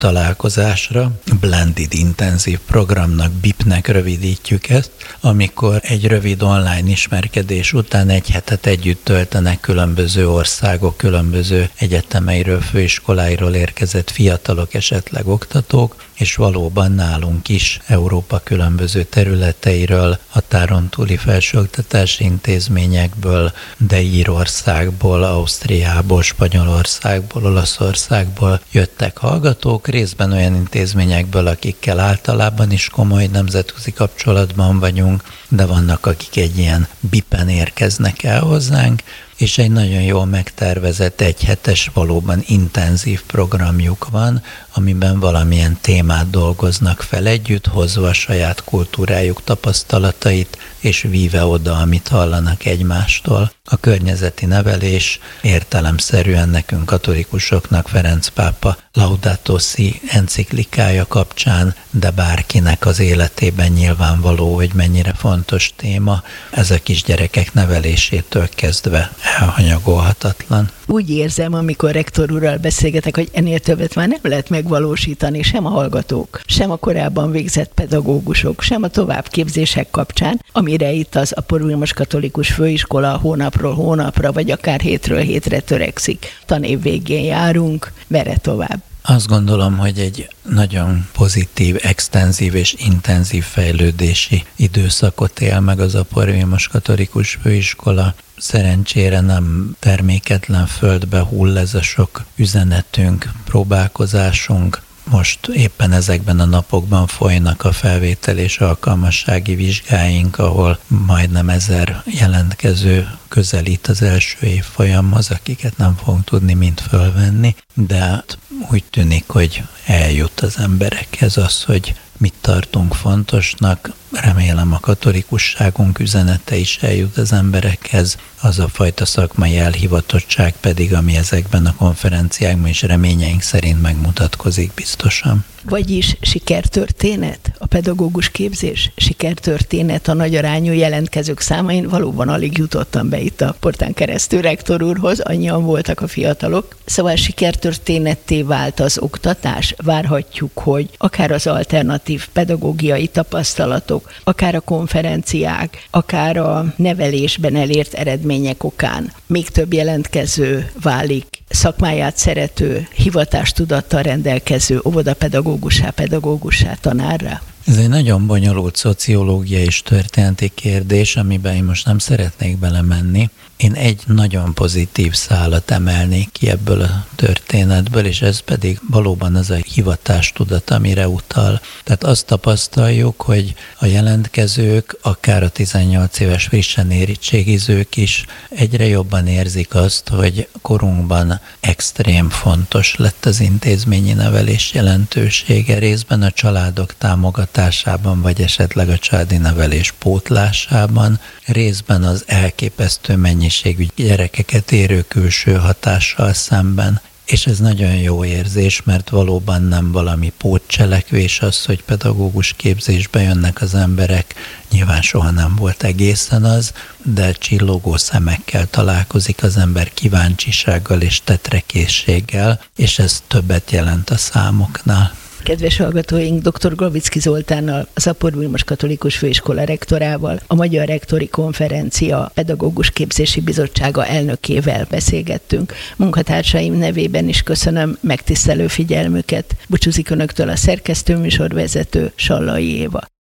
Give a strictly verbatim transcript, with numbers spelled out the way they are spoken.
találkozásra, Blended Intenzív programnak, bé i pé-nek rövidítjük ezt, amikor egy rövid online ismerkedés után egy hetet együtt töltenek különböző országok, különböző egyetemeiről, főiskoláiról érkezett fiatalok, esetleg oktatók, és valóban nálunk is Európa különböző területeiről, határon túli felsőoktatási intézményekből, de Írországból, Ausztriából, Spanyolországból, Olaszországból jöttek hallgatók, részben olyan intézményekből, akikkel általában is komoly nemzetközi kapcsolatban vagyunk, de vannak, akik egy ilyen bé i pén érkeznek el hozzánk, és egy nagyon jól megtervezett, egyhetes, valóban intenzív programjuk van, amiben valamilyen témát dolgoznak fel együtt, hozva a saját kultúrájuk tapasztalatait, és víve oda, amit hallanak egymástól. A környezeti nevelés értelemszerűen nekünk katolikusoknak Ferenc pápa Laudato Si enciklikája kapcsán, de bárkinek az életében nyilvánvaló, hogy mennyire fontos téma, ez a kisgyerekek nevelésétől kezdve elhanyagolhatatlan. Úgy érzem, amikor rektor úrral beszélgetek, hogy ennél többet már nem lehet megvalósítani sem a hallgatók, sem a korábban végzett pedagógusok, sem a továbbképzések kapcsán, amire itt az Apor Vilmos Katolikus Főiskola hónapról hónapra, vagy akár hétről hétre törekszik. Tanév végén járunk, merre tovább? Azt gondolom, hogy egy nagyon pozitív, extenzív és intenzív fejlődési időszakot él meg az Apor Vilmos Katolikus Főiskola. Szerencsére nem terméketlen földbe hull ez a sok üzenetünk, próbálkozásunk. Most éppen ezekben a napokban folynak a felvétel és alkalmassági vizsgáink, ahol majdnem ezer jelentkező közelít az első évfolyamhoz, akiket nem fogunk tudni mind fölvenni, de úgy tűnik, hogy eljut az emberekhez az, hogy mit tartunk fontosnak. Remélem a katolikusságunk üzenete is eljut az emberekhez, az a fajta szakmai elhivatottság pedig, ami ezekben a konferenciákban és reményeink szerint megmutatkozik biztosan. Vagyis sikertörténet? A pedagógus képzés? Sikertörténet a nagy arányú jelentkezők száma? Én valóban alig jutottam be itt a portán keresztül rektor úrhoz, annyian voltak a fiatalok. Szóval sikertörténetté vált az oktatás? Várhatjuk, hogy akár az alternatív pedagógiai tapasztalatok, akár a konferenciák, akár a nevelésben elért eredmények okán még több jelentkező válik szakmáját szerető, hivatástudattal rendelkező óvodapedagógussá, pedagógussá, tanárra? Ez egy nagyon bonyolult szociológiai és történeti kérdés, amiben én most nem szeretnék belemenni. Én egy nagyon pozitív szálat emelnék ki ebből a történetből, és ez pedig valóban az a hivatástudat, amire utal. Tehát azt tapasztaljuk, hogy a jelentkezők, akár a tizennyolc éves frissen érettségizők is egyre jobban érzik azt, hogy korunkban extrém fontos lett az intézményi nevelés jelentősége, részben a családok támogatásában, vagy esetleg a családi nevelés pótlásában, részben az elképesztő mennyiségű gyerekeket érő külső hatással szemben. És ez nagyon jó érzés, mert valóban nem valami pótcselekvés az, hogy pedagógus képzésbe jönnek az emberek. Nyilván soha nem volt egészen az, de csillogó szemekkel találkozik az ember, kíváncsisággal és tetrekészséggel, és ez többet jelent a számoknál. Kedves hallgatóink, dr. Glavicki Zoltánnal, az Apor Vilmos Katolikus Főiskola rektorával, a Magyar Rektori Konferencia Pedagógus Képzési Bizottsága elnökével beszélgettünk. Munkatársaim nevében is köszönöm megtisztelő figyelmüket. Búcsúzik önöktől a szerkesztőműsorvezető, Sallai Éva.